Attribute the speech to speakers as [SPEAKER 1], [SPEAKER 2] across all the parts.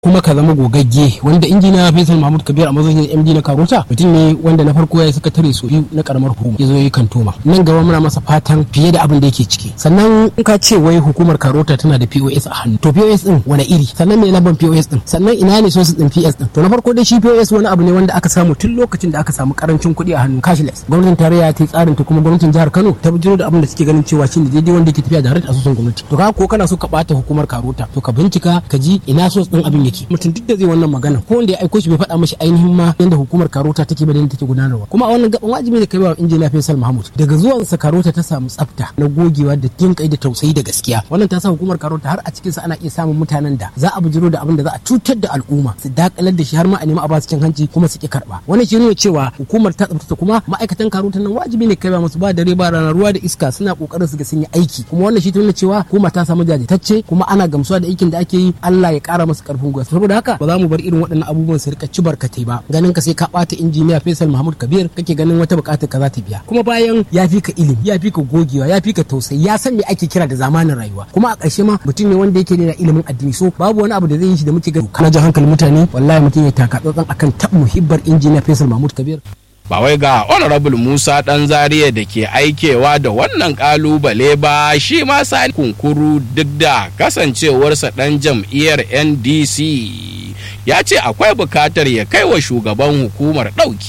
[SPEAKER 1] kuma ka zama gogagge, wanda injiniya Faisal Mahmud Kabir a matsayin MD na Karota mutum ne wanda na farko ya yi sakatare su biyu na karamar hukuma ya zo yi kantoma. Nan gaba muna masa fatan fiye da abin da yake ciki. Sannan in ka ce wai hukumar Karota tana da POS a hannu, to POS din wani iri, sannan me lambar POS din, sannan ina ne sources din PS din. To na farko dai shi POS wani abu ne wanda aka samu tun lokacin da aka samu karancin kuɗi a hannu, cashless. Gwamnatin tarayya ta yi tsarin ta, kuma gwamnatin jihar Kano ta bijiro da abin da suke ganin cewa shine daidai wanda yake tafiya da harkar asusun gwamnati. To ka ko kana so ka bata hukumar Karota, to ka bincika ka ji ina source din abin yake. Mutum duk da zai wannan magana ko wanda ya aiko shi bai faɗa mashi ainihin ma yanda hukumar Karota take ba da take gudanarwa. Kuma a wannan gaban wajibi ne kai wa injiniya Faisal Mahmud, daga zuwan sa Karota ta samu tsafta na gogewa da jin kai da tausayi da gaskiya. Wannan ta sa hukumar Karota har a cikin sa ana iya samun mutanen da za a bijiro da abin da za a cutar da al'umma, su dakalar da shi har ma a nemi a ba su cin hanci kuma su ki karba. Wannan shi ne cewa hukumar ta tsaftace, kuma ma'aikatan Karota nan wajibi ne kai ba musu ba dare ba rana, ruwa da iska, suna kokarin su ga sun yi aiki. Kuma wannan shi ne cewa hukuma ta samu jajirtacce, kuma ana gamsuwa da aikin da ake yi. Allah ya kara masa karfin gwiwa. Saboda haka ba za mu bar irin waɗannan abubuwan su rika ci barkatai ba. Ganin ka sai ka bata injiniya Faisal Mahmud Kabir kake ganin wata bukatar ka za ta biya, kuma bayan ya fi ka ilimi, ya fi ka gogewa, ya fi ka tausayi, ya san me ake kira da zamanin rayuwa, kuma a ƙarshe ma mutum ne wanda yake da ilimin addini. So babu wani abu da zai yi shi da muke gani kana jan hankalin mutane. Wallahi mutum ya taka tsantsan akan tab muhibbar injiniya Faisal Mahmud Kabir.
[SPEAKER 2] Ba wai ga Honorable Musa Dan Zariya da ke aikewa da wannan kalubale ba, shi ma Sani Kunkuru duk da kasancewarsa dan jam'iyyar NDC ya ce akwai bukatar ya kai wa shugaban hukumar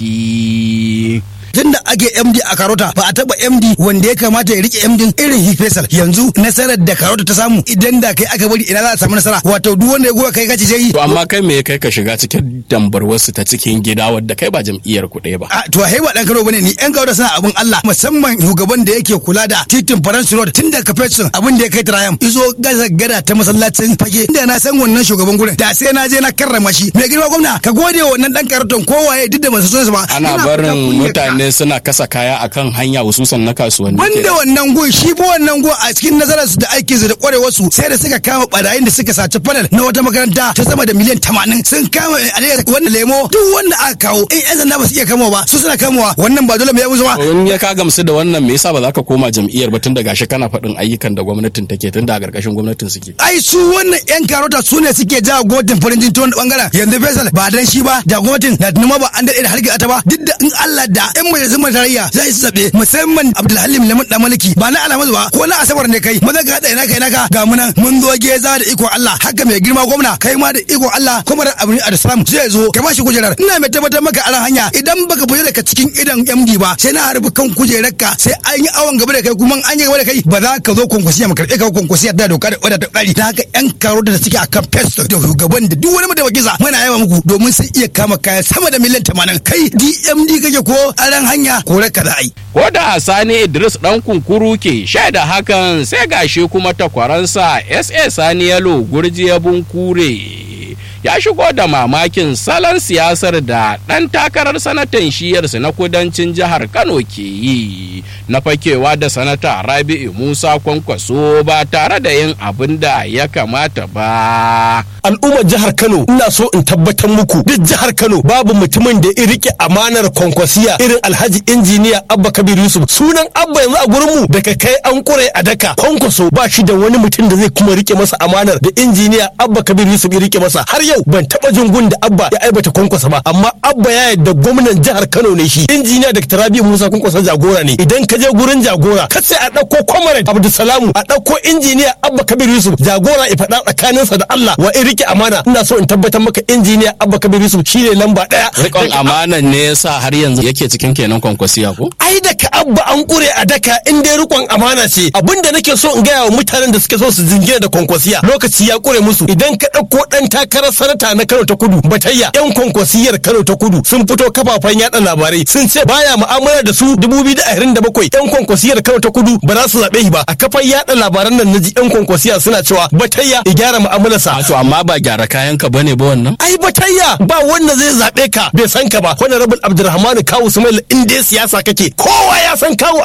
[SPEAKER 2] ɗauki.
[SPEAKER 3] Tunda ake MD a Karota ba a taba MD wanda ya kamata ya rike MD irin Faisal. Yanzu nasarar da Karota ta samu, idan da kai aka bari ina za a samu nasara. Wato duk wanda ya goya kai kace yi.
[SPEAKER 2] To amma kai me kai ka shiga cikin dambar wasu ta cikin gida wadda kai ba jam'iyyar ku ɗaya ba.
[SPEAKER 3] A to hai ba dan Kano bane ni. Yan Karota suna abun Allah, musamman shugaban da yake kula da titin Faransu Road tun da Kafetsun abin da ya kai Trayam izo gada ta masallacin Fage. Inda na san wannan shugaban gurin da sai na je na karrama shi. Mai girma gwamna ka gode wa wannan dan Karoton kowaye duk da masu sunansa ba.
[SPEAKER 2] Ana barin mutane suna kasa kaya akan hanya hususan na kasuwanni.
[SPEAKER 3] Banda wannan gun, shi fa wannan gun a cikin nazarar su da aikin su da kwarewar su sai da suka kama barayin da suka saci panel na wata makaranta ta sama da miliyan 80. Sun kama wannan lemo duk wanda aka kawo in yan sanda ba su iya kamo ba, su suna kamowa. Wannan ba dole mai musu ba.
[SPEAKER 2] In ya ka gamsu da wannan, me yasa ba za ka koma jam'iyyar ba, tun da gashi kana faɗin ayyukan da gwamnatin take, tun da a ƙarƙashin gwamnatin suke.
[SPEAKER 3] Ai su wannan yan Karota su ne suke jawo gwamnatin farin jini ta wani bangaren. Yanzu Faisal ba dan shi ba da gwamnatin da numa ba an daɗe da hargitsa ta ba. Duk da in Allah da yan majalisun tarayya za su zaɓe, musamman Abdulhalim Lamun Dan Maliki ba na Alhamdu ba ko na Asabar ne kai, maza ga ina kai naka ga munan mun zo geza da iko Allah. Haka mai girma gwamna kai ma da iko Allah kuma da abin Adasalam zai zo ka bashi kujerar. Ina mai tabbatar maka a hanya idan baka fita daga cikin idan MD ba sai na harbi kan kujerarka, sai an yi awon gaba da kai, kuma an yi gaba da kai ba za ka zo konkursiya mu karɓe ka konkursiya da doka da wadda ta ƙari. Da haka yan Karota da suke akan festo da shugaban da duk wani mataimakinsa muna yawa muku domin sun iya kama kaya sama da miliyan 80. Kai DMD kake ko a ran hanya ko raka da ai.
[SPEAKER 2] Ko da Sani Idris Dan Kunkuru ke shaida hakan, sai gashi kuma takwaransa SA Sani Yalo Gurjiya Bunkure ya shigo da mamakin salon siyasar da ɗan takarar sanatan shiyarsa na kudancin jihar Kano ke yi na fakewa da sanata Rabi'u Musa Kwankwaso ba tare da yin abin da ya kamata ba.
[SPEAKER 4] Al'ummar jihar Kano, ina so in tabbatar muku duk jihar Kano babu mutumin da ya rike amanar Kwankwasiya irin Alhaji Injiniya Abba Kabir Yusuf. Sunan Abba yanzu a gurin mu daga kai an kure a daka. Kwankwaso ba shi da wani mutum da zai kuma rike masa amanar da Injiniya Abba Kabir Yusuf ya rike masa. Har yau ban taba jin gun da Abba ya aibata Kwankwasa ba, amma Abba ya yarda gwamnan jihar Kano ne shi. Injiniya Dr. Rabi'u Musa Kwankwasa jagora ne. Idan ka je gurin jagora ka sai a dauko Comrade Abdulsalamu, a dauko Injiniya Abba Kabir Yusuf jagora ya faɗa tsakaninsa da Allah wa in rike amana. Ina so in tabbatar maka Injiniya Abba Kabir Yusuf shine lamba 1.
[SPEAKER 2] Rikon amanan ne yasa har yanzu yake cikin kenan Kwankwasiya ko?
[SPEAKER 4] Ai da ka Abba an kure a daka in dai rikon amana ce. Abinda nake so in gaya wa mutanen da suke so su jingina da Kwankwasiya, lokaci ya kure musu. Idan ka dauko dan takarar sanata na Kano ta Kudu Batayya, yan Kwankwasiyar Kano ta Kudu sun fito kafafen yada labarai sun ce baya mu'amala da su 2027. Yan Kwankwasiyar Kano ta Kudu ba za su zabe shi ba. A kafan yada labaran nan naji yan Kwankwasiya suna cewa Batayya ya gyara mu'amalarsa.
[SPEAKER 2] To amma ba gyara kayan ka bane ba wannan?
[SPEAKER 4] Ai Batayya ba wanda zai zabe ka bai san ka ba. Honorable Abdulrahman Kawu Sumail in dai siyasa kake kowa ya san Kawu